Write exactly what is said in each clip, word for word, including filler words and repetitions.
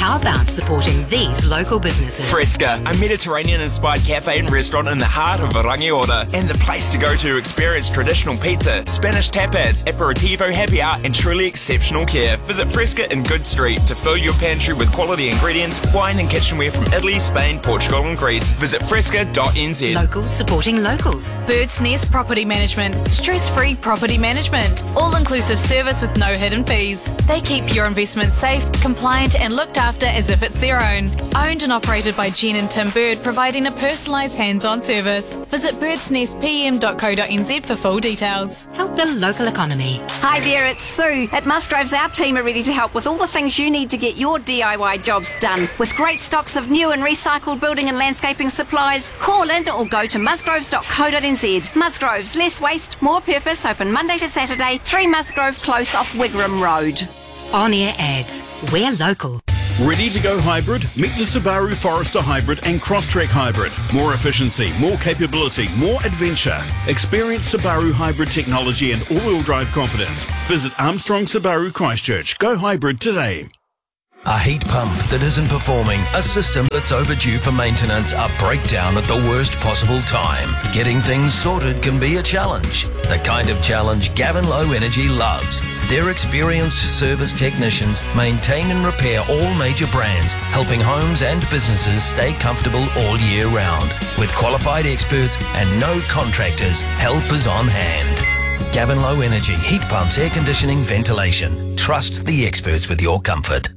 How about supporting these local businesses? Fresca, a Mediterranean-inspired cafe and restaurant in the heart of Rangiora, and the place to go to experience traditional pizza, Spanish tapas, aperitivo, happy hour, and truly exceptional care. Visit Fresca in Good Street to fill your pantry with quality ingredients, wine and kitchenware from Italy, Spain, Portugal and Greece. Visit fresca dot n z. Locals supporting locals. Bird's Nest Property Management. Stress-free property management. All-inclusive service with no hidden fees. They keep your investment safe, compliant and looked after as if it's their own. Owned and operated by Jen and Tim Bird, providing a personalised hands-on service. Visit birds nest p m dot co dot n z for full details. Help the local economy. Hi there, it's Sue. At Musgroves, our team are ready to help with all the things you need to get your D I Y jobs done. With great stocks of new and recycled building and landscaping supplies, call in or go to musgroves dot co dot n z. Musgroves, less waste, more purpose, open Monday to Saturday, three Musgrove Close off Wigram Road. On-air ads. We're local. Ready to go hybrid? Meet the Subaru Forester Hybrid and Crosstrek Hybrid. More efficiency, more capability, more adventure. Experience Subaru hybrid technology and all-wheel drive confidence. Visit Armstrong Subaru Christchurch. Go hybrid today. A heat pump that isn't performing, a system that's overdue for maintenance, a breakdown at the worst possible time. Getting things sorted can be a challenge. The kind of challenge Gavin Low Energy loves. Their experienced service technicians maintain and repair all major brands, helping homes and businesses stay comfortable all year round. With qualified experts and no contractors, help is on hand. Gavin Low Energy, heat pumps, air conditioning, ventilation. Trust the experts with your comfort.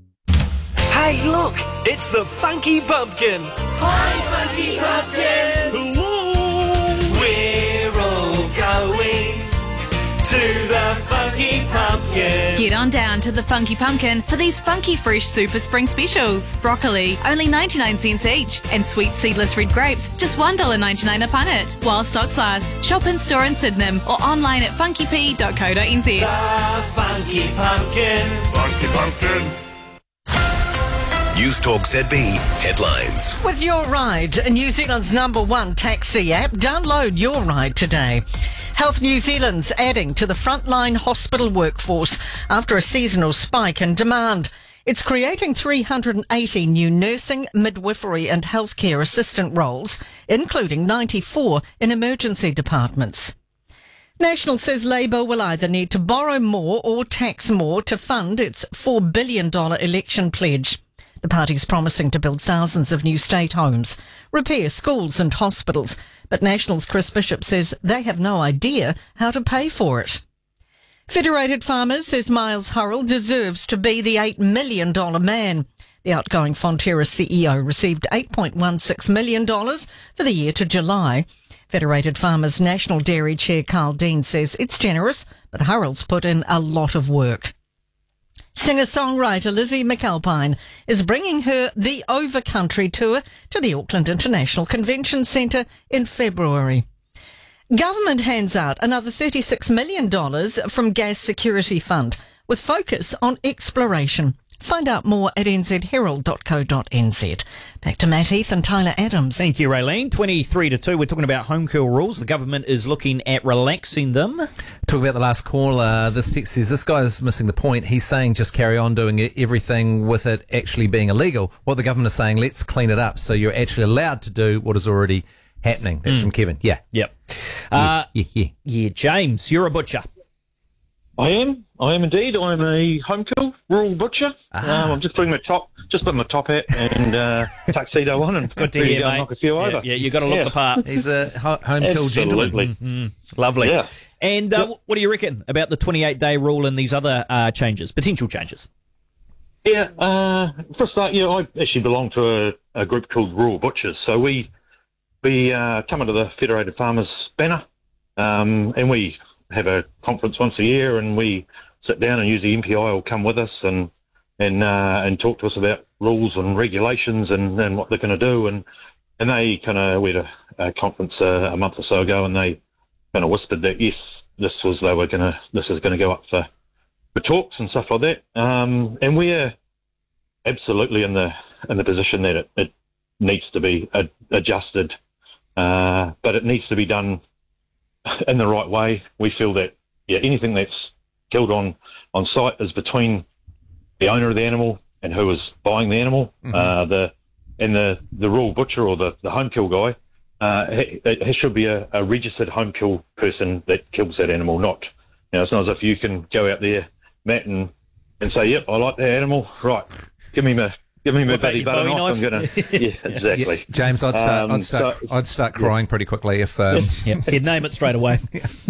Hey, look! It's the Funky Pumpkin! Hi, Funky Pumpkin! Hello! We're all going to the Funky Pumpkin. Get on down to the Funky Pumpkin for these funky fresh Super Spring specials. Broccoli, only ninety-nine cents each. And sweet seedless red grapes, just one dollar ninety-nine a punnet. While stocks last. Shop in store in Sydenham or online at funky p dot co dot n z. The Funky Pumpkin. Funky Pumpkin. News Talk Z B headlines. With Your Ride, New Zealand's number one taxi app, download Your Ride today. Health New Zealand's adding to the frontline hospital workforce after a seasonal spike in demand. It's creating three hundred eighty new nursing, midwifery and healthcare assistant roles, including ninety-four in emergency departments. National says Labour will either need to borrow more or tax more to fund its four billion dollars election pledge. The party's promising to build thousands of new state homes, repair schools and hospitals, but National's Chris Bishop says they have no idea how to pay for it. Federated Farmers says Miles Hurrell deserves to be the eight million dollars man. The outgoing Fonterra C E O received eight point one six million dollars for the year to July. Federated Farmers National Dairy Chair Carl Dean says it's generous, but Hurrell's put in a lot of work. Singer-songwriter Lizzie McAlpine is bringing her The Overcountry tour to the Auckland International Convention Centre in February. Government hands out another thirty-six million dollars from Gas Security Fund with focus on exploration. Find out more at n z herald dot co dot n z. Back to Matt Heath and Tyler Adams. Thank you, Raylene. twenty-three to two. We're talking about home curl rules. The government is looking at relaxing them. Talk about the last call. Uh, this text says this guy is missing the point. He's saying just carry on doing it, everything with it actually being illegal. What the government is saying, let's clean it up so you're actually allowed to do what is already happening. That's mm. from Kevin. Yeah. Yep. Uh, yeah, yeah, yeah. Yeah, James, you're a butcher. I am. I am indeed. I'm a home kill rural butcher. Ah. Um, I'm just putting my top, just putting my top hat and uh, tuxedo on, and good to hear, go mate. Knock a few yeah, over. Yeah, you got to look yeah. the part. He's a home kill gentleman. Mm-hmm. Lovely. Yeah. And uh, yep. what do you reckon about the twenty-eight day rule and these other uh, changes, potential changes? Yeah. Uh, for a start, yeah, I actually belong to a, a group called Rural Butchers, so we we uh, come under the Federated Farmers banner, um, and we have a conference once a year, and we sit down, and usually M P I will come with us and and uh, and talk to us about rules and regulations and, and what they're going to do. And and they kind of we had a, a conference uh, a month or so ago, and they kind of whispered that yes, this was they were going to this is going to go up for for talks and stuff like that. Um, and we're absolutely in the in the position that it, it needs to be ad- adjusted, uh, but it needs to be done in the right way. We feel that yeah, anything that's killed on, on site is between the owner of the animal and who is buying the animal. Mm-hmm. Uh, the and the the rural butcher or the, the home kill guy, uh, it, it should be a, a registered home kill person that kills that animal. Not, you know, it's not as if you can go out there, Matt, and and say, yep, I like that animal. Right, give me my give me my What about buddy your butter Bowie knife. I'm knife? gonna, yeah, exactly. Yeah, James, I'd start, Um, I'd start, so- I'd start crying pretty quickly if. Um, Yeah, he'd name it straight away.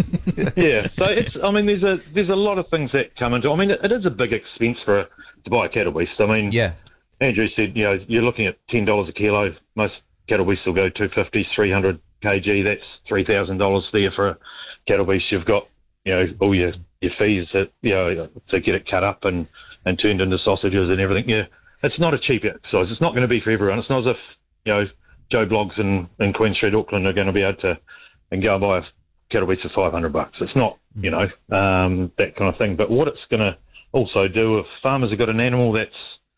Yeah, so it's. I mean, there's a there's a lot of things that come into. I mean, it, it is a big expense for a, to buy a cattle beast. I mean, yeah, Andrew said, you know, you're looking at ten dollars a kilo. Most cattle beasts will go two fifty, three hundred kg. That's three thousand dollars there for a cattle beast. You've got, you know, all your your fees that, you know, to get it cut up and and turned into sausages and everything. Yeah, it's not a cheap exercise. It's not going to be for everyone. It's not as if, you know, Joe Bloggs in, in Queen Street, Auckland, are going to be able to and go and buy a cattle beast for five hundred bucks. It's not, you know, um, that kind of thing. But what it's going to also do, if farmers have got an animal that's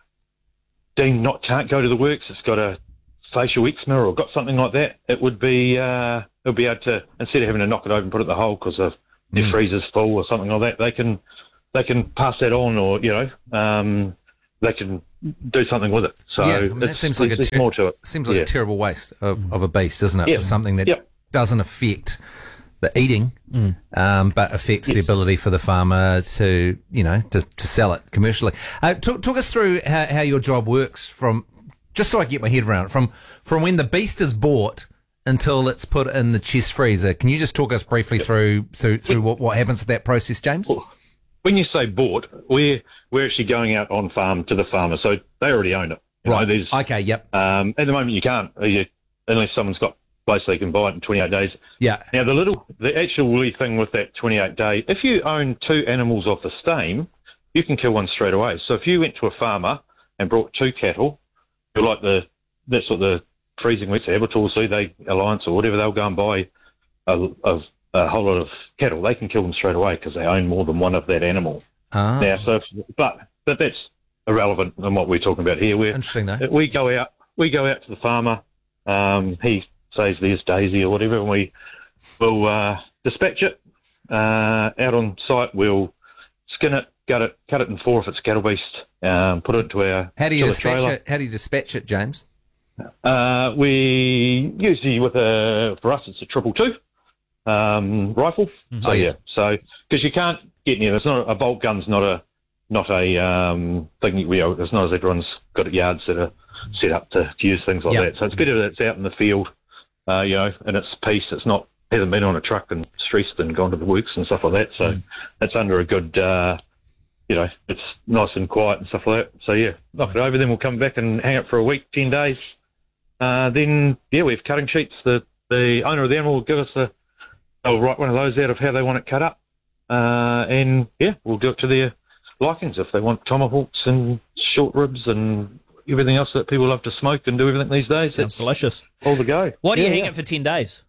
deemed not can't go to the works, it's got a facial eczema or got something like that, it would be uh, it'll be able to, instead of having to knock it over and put it in the hole because of their Mm. freezer's full or something like that, they can they can pass that on, or, you know, um, they can do something with it. So yeah, I mean, that it's- seems like a there's ter- more to it. Seems like Yeah. a terrible waste of, of a beast, doesn't it? Yeah. For something that Yep. doesn't affect the eating, Mm. um, but affects the ability for the farmer to, you know, to, to sell it commercially. Uh, talk, talk us through how, how your job works from, just so I can get my head around it, from from when the beast is bought until it's put in the chest freezer. Can you just talk us briefly through through through what, what happens to that process, James? When you say bought, we're we're actually going out on farm to the farmer, so they already own it. You know, Right. there's, Okay. Yep. um, at the moment, you can't, uh, you, unless someone's got place they can buy it in twenty-eight days. Yeah. Now, the little, the actual wee thing with that twenty-eight day, if you own two animals off the same, you can kill one straight away. So if you went to a farmer and brought two cattle, you're like the, that's what the freezing weeks, Abattoirs see, they, Alliance or whatever, they'll go and buy a, a, a whole lot of cattle. They can kill them straight away because they own more than one of that animal. Ah. Now, so, if, but, but that's irrelevant in what we're talking about here. We're, Interesting, though. we go out, we go out to the farmer. Um, he says there's Daisy or whatever, and we will uh, dispatch it uh, out on site. We'll skin it, gut it, cut it in four if it's cattle beast. Um, put it into our How do you to the dispatch trailer. it? How do you dispatch it, James? Uh, we usually with a for us it's a triple two um, rifle. Mm-hmm. So Oh, yeah. yeah, so because you can't get near, it's not a bolt gun's not a not a um, thing. We it's not as everyone's got at yards that are set up to, to use things like Yeah. that. So it's better that it's out in the field, uh, you know, and it's peace. It's not hasn't been on a truck and stressed and gone to the works and stuff like that. So Mm. it's under a good. Uh, you know, it's nice and quiet and stuff like that. So yeah, knock it over. Then we'll come back and hang it for a week, ten days. Uh, then, yeah, we have cutting sheets. The the owner of the animal will give us a, they'll write one of those out of how they want it cut up. Uh, and, yeah, we'll do it to their likings. If they want tomahawks and short ribs and everything else that people love to smoke and do everything these days. Sounds delicious. All the go. Why do you Yeah, hang yeah. it for ten days?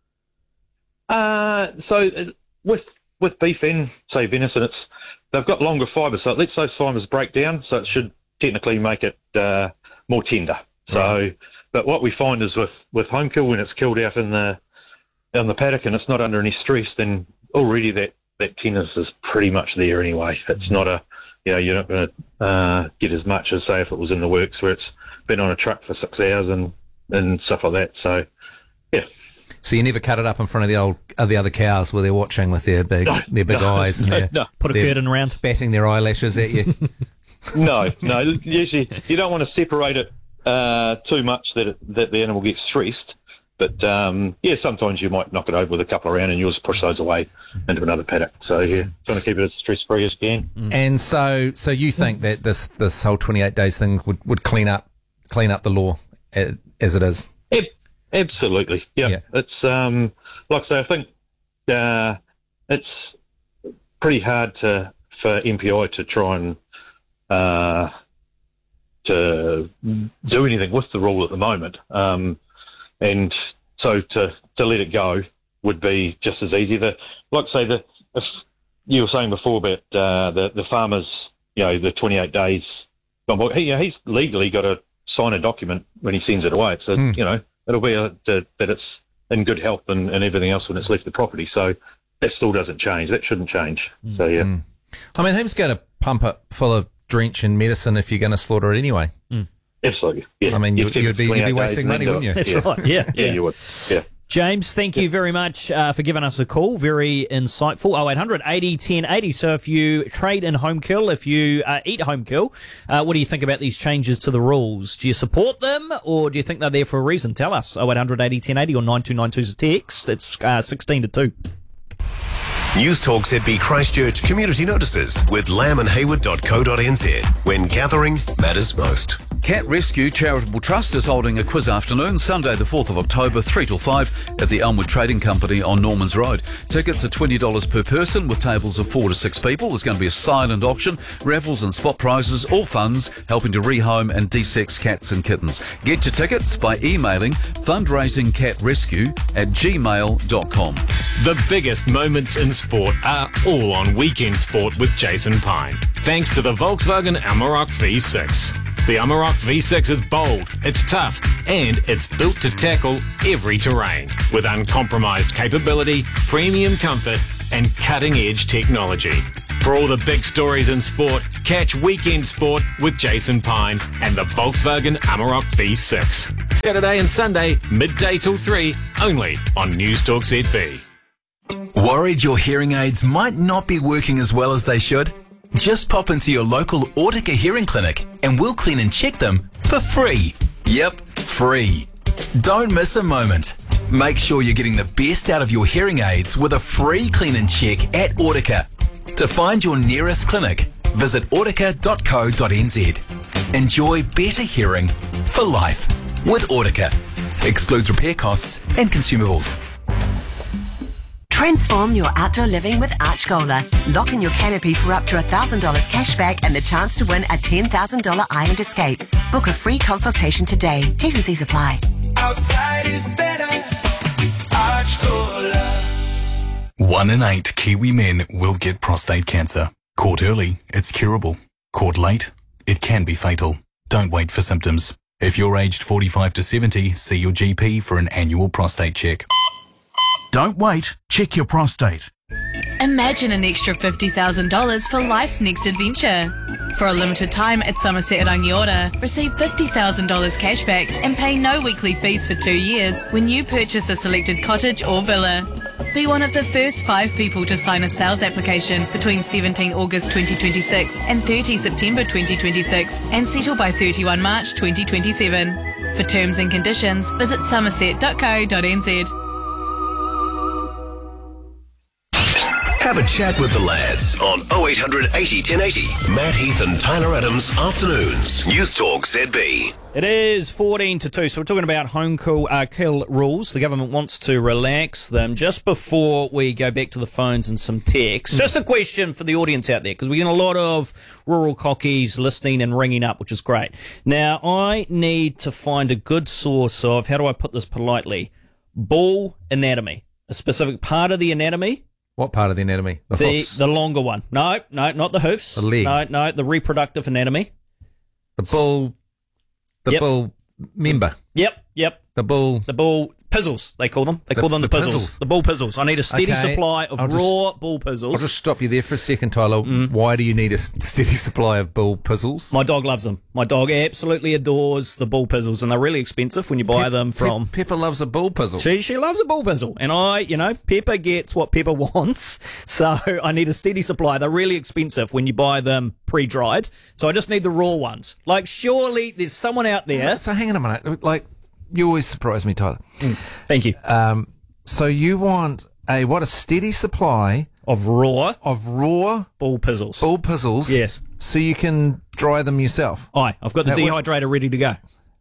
Uh, so uh, with with beef and, say, venison, it's they've got longer fibres. So it lets those fibres break down, so it should technically make it uh, more tender. So... Right. But what we find is with, with home kill, when it's killed out in the in the paddock and it's not under any stress, then already that, that tenderness is pretty much there anyway. It's not a, you know, you're not going to uh, get as much as, say, if it was in the works where it's been on a truck for six hours and, and stuff like that. So, yeah. So you never cut it up in front of the old of the other cows where they're watching with their big No, their big no, eyes and no, their, no. Put a their curtain around. batting their eyelashes at you. No, no. Usually you don't want to separate it uh, too much that it, that the animal gets stressed. But, um, yeah, sometimes you might knock it over with a couple around and you'll just push those away into another paddock. So, yeah, trying to keep it as stress-free as you can. And so, so you think that this this whole twenty-eight days thing would, would clean up clean up the law a- as it is? Ab- absolutely, yeah. Yeah. It's um, like I say, I think uh, it's pretty hard to for M P I to try and uh, to do anything with the rule at the moment, um, and so to to let it go would be just as easy. The like I say, the if you were saying before about uh, the the farmers, you know, the twenty-eight days. He, you know, he's legally got to sign a document when he sends it away. So, Hmm. you know, it'll be a, that, that it's in good health and, and everything else when it's left the property. So that still doesn't change. That shouldn't change. So, yeah. I mean, who's going to pump it full of drench in medicine if you're going to slaughter it anyway. Mm. Absolutely. Yeah. I mean, You you'd, keep you'd be, you'd be twenty-eight wasting days money, and wouldn't you? That's yeah. right. Yeah, Yeah, yeah. you would. Yeah. James, thank you very much uh, for giving us a call. Very insightful. oh eight hundred eighty ten eighty. So if you trade in home kill, if you uh, eat home kill, uh, what do you think about these changes to the rules? Do you support them, or do you think they're there for a reason? Tell us. oh eight hundred eighty ten eighty or nine two nine two is a text. It's uh, sixteen to two. News Talk Z B Christchurch community notices with lamb and hayward dot co dot n z when gathering matters most. Cat Rescue Charitable Trust is holding a quiz afternoon Sunday the fourth of October, three till five at the Elmwood Trading Company on Normans Road. Tickets are twenty dollars per person with tables of four to six people. There's going to be a silent auction, raffles and spot prizes, all funds helping to rehome and de-sex cats and kittens. Get your tickets by emailing fundraisingcatrescue at gmail dot com. The biggest moments in sport are all on Weekend Sport with Jason Pine. Thanks to the Volkswagen Amarok V six. The Amarok V six is bold, it's tough, and it's built to tackle every terrain with uncompromised capability, premium comfort, and cutting-edge technology. For all the big stories in sport, catch Weekend Sport with Jason Pine and the Volkswagen Amarok V six. Saturday and Sunday, midday till three, only on News Talk Z B. Worried your hearing aids might not be working as well as they should? Just pop into your local Autica hearing clinic and we'll clean and check them for free. Yep, free. Don't miss a moment. Make sure you're getting the best out of your hearing aids with a free clean and check at Autica. To find your nearest clinic, visit autica dot co dot n z. Enjoy better hearing for life with Autica. Excludes repair costs and consumables. Transform your outdoor living with Archgola. Lock in your canopy for up to one thousand dollars cash back and the chance to win a ten thousand dollars Island Escape. Book a free consultation today. T's and C's apply. Outside is better. Archgola. One in eight Kiwi men will get prostate cancer. Caught early, it's curable. Caught late, it can be fatal. Don't wait for symptoms. If you're aged forty-five to seventy, see your G P for an annual prostate check. Don't wait. Check your prostate. Imagine an extra fifty thousand dollars for life's next adventure. For a limited time at Somerset Rangiora, receive fifty thousand dollars cash back and pay no weekly fees for two years when you purchase a selected cottage or villa. Be one of the first five people to sign a sales application between seventeenth August twenty twenty-six and thirtieth September twenty twenty-six and settle by thirty-first March twenty twenty-seven. For terms and conditions, visit somerset dot co dot n z. Have a chat with the lads on oh eight hundred eighty ten eighty. Matt Heath and Tyler Adams afternoons. News Talk Z B. It is fourteen to two, so we're talking about home kill, uh, kill rules. The government wants to relax them. Just before we go back to the phones and some texts, just a question for the audience out there, because we get a lot of rural cockies listening and ringing up, which is great. Now, I need to find a good source of, how do I put this politely, bull anatomy, a specific part of the anatomy. What part of the anatomy? The, The, hoofs? the longer one. No, no, not the hoofs. The leg. No, no, the reproductive anatomy. The bull, the Yep. bull member. Yep, yep. The bull. The bull pizzles, they call them. They The- call them the, the pizzles. pizzles. The bull pizzles. I need a steady Okay, supply of I'll just- raw bull pizzles. I'll just stop you there for a second, Tyler. Mm. Why do you need a s- steady supply of bull pizzles? My dog loves them. My dog absolutely adores the bull pizzles, and they're really expensive when you buy Pep- them from... Pep- Pepper loves a bull pizzle. She she loves a bull pizzle, and I, you know, Pepper gets what Pepper wants, so I need a steady supply. They're really expensive when you buy them pre-dried, so I just need the raw ones. Like, surely there's someone out there... So hang on a minute. Like, you always surprise me, Tyler. Thank you. Um, so you want a what? A steady supply of raw of raw bull pizzles. Bull pizzles. Yes. So you can dry them yourself. Aye, I've got the That would- dehydrator ready to go.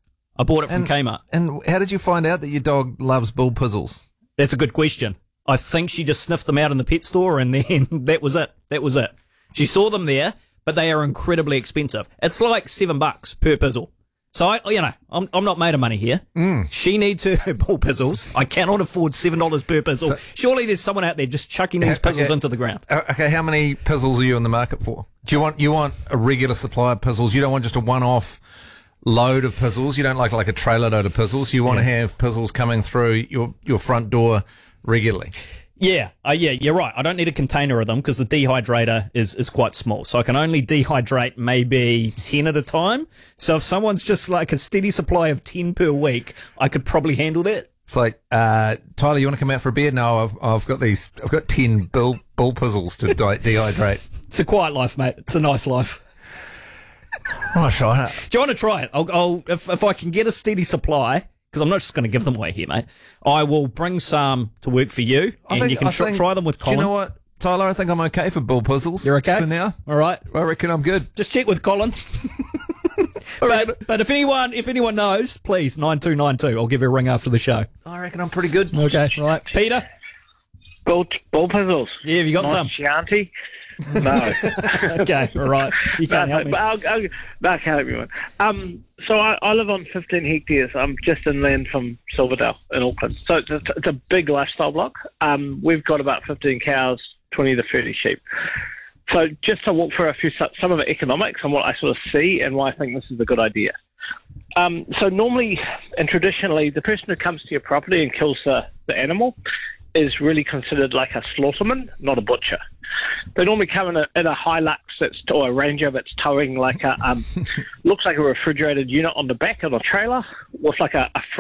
I bought it from And- Kmart. And how did you find out that your dog loves bull pizzles? That's a good question. I think she just sniffed them out in the pet store, and then that was it. That was it. She saw them there, but they are incredibly expensive. It's like seven bucks per pizzle. So, I, you know, I'm, I'm not made of money here. Mm. She needs her bull pizzles. I cannot afford seven dollars per pizzle. So- Surely there's someone out there just chucking these Okay. pizzles into the ground. Uh, Okay, how many pizzles are you in the market for? Do you want you want a regular supply of pizzles? You don't want just a one-off load of pizzles. You don't like like a trailer load of pizzles. You want to have pizzles coming through your, your front door regularly. Yeah, uh, yeah, you're right. I don't need a container of them because the dehydrator is, is quite small. So I can only dehydrate maybe ten at a time. So if someone's just like a steady supply of ten per week, I could probably handle that. It's like, uh, Tyler, you want to come out for a beer? No, I've, I've got these, I've got ten bull, bull puzzles to di- dehydrate. It's a quiet life, mate. It's a nice life. I'm not trying it. Do you want to try it? I'll, I'll if, if I can get a steady supply, because I'm not just going to give them away here, mate. I will bring some to work for you, I and think- you can I tr- think- try them with Do Colin. you know what, Tyler? I think I'm okay for bull puzzles. You're okay? For now. All right. I reckon I'm good. Just check with Colin. but, but if anyone if anyone knows, please, nine two nine two. I'll give you a ring after the show. I reckon I'm pretty good. Okay, right. Peter? Bull, bull puzzles. Yeah, have you got nice some? Chianti? No. Okay, all right. You can't no, help me. But I'll, I'll, no, I can't help you. Um, so I, I live on fifteen hectares. I'm just inland from Silverdale in Auckland. So it's a, it's a big lifestyle block. Um, we've got about fifteen cows, twenty to thirty sheep. So just to walk through a few, some of the economics and what I sort of see and why I think this is a good idea. Um, so normally and traditionally, the person who comes to your property and kills the, the animal is really considered like a slaughterman, not a butcher. They normally come in a, in a Hilux that's, or a Ranger that's towing like a, um, looks like a refrigerated unit on the back of a trailer with like a, a